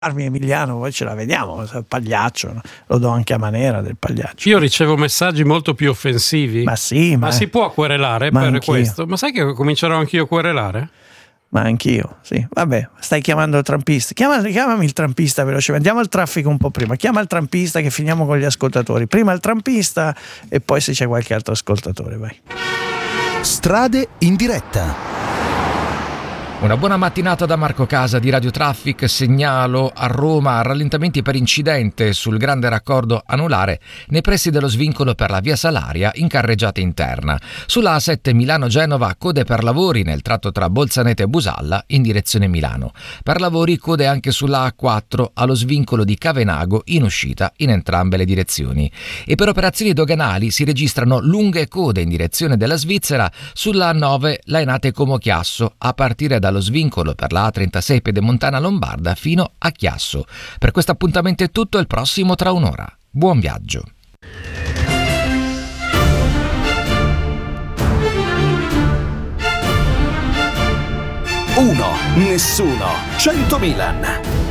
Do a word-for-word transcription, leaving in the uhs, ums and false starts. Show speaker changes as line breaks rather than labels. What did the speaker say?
Emiliano, poi ce la vediamo, il pagliaccio, no? Lo do anche a manera del pagliaccio.
Io ricevo messaggi molto più offensivi.
Ma sì, ma,
ma si può querelare
ma
per
anch'io.
questo? Ma sai che comincerò anch'io a querelare?
Ma anch'io, sì. Vabbè, stai chiamando il trampista. Chiama, chiamami il trampista velocemente. Andiamo al traffico un po' prima. Chiama il trampista che finiamo con gli ascoltatori. Prima il trampista e poi se c'è qualche altro ascoltatore, vai.
Strade in diretta.
Una buona mattinata da Marco Casa di Radio Traffic. Segnalo a Roma rallentamenti per incidente sul grande raccordo anulare nei pressi dello svincolo per la via Salaria in carreggiata interna. Sulla A sette Milano-Genova code per lavori nel tratto tra Bolzaneto e Busalla in direzione Milano. Per lavori code anche sulla A quattro allo svincolo di Cavenago in uscita in entrambe le direzioni. E per operazioni doganali si registrano lunghe code in direzione della Svizzera sulla A nove Laenate Como Chiasso a partire da allo svincolo per la A trentasei Pedemontana Lombarda fino a Chiasso. Per questo appuntamento è tutto, il prossimo tra un'ora. Buon viaggio.
Uno, nessuno, cento Milan.